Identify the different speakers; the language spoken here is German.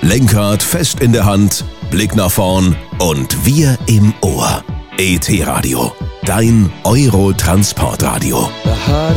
Speaker 1: Lenkrad fest in der Hand, Blick nach vorn und wir im Ohr. ET Radio, dein Euro-Transportradio.